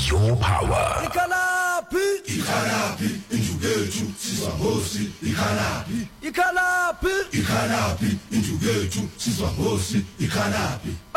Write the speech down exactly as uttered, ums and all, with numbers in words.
your power. Ikhalaphi ikhalaphi injukethu sizwa hosi ikhalaphi ikhalaphi ikhalaphi injukethu sizwa hosi ikhalaphi